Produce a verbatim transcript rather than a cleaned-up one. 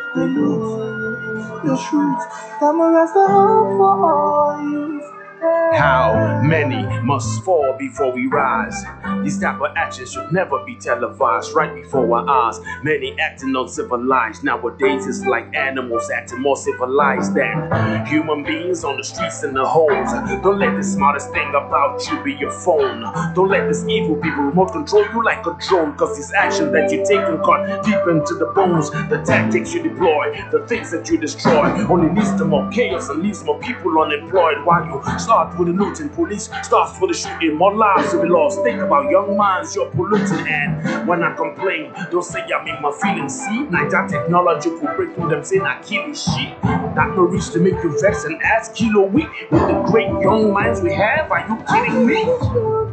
they loot your streets. Cameras the home for all youth. How many must fall before we rise? These type of actions should never be televised right before our eyes. Many acting uncivilized. Nowadays it's like animals acting more civilized than human beings on the streets and the homes. Don't let the smartest thing about you be your phone. Don't let this evil people remote control you like a drone. Cause these actions that you take can cut deep into the bones. The tactics you deploy, the things that you destroy, only leads to more chaos and leaves more people unemployed. While you start with the looting, police starts with the shooting, more lives will be lost. Think about young minds you're polluting. And when I complain, don't say I'm in my feelings. See, Niger technology will break through them saying I kill this shit. That no reach to make you vex and ask kilo weak with the great young minds we have. Are you kidding me?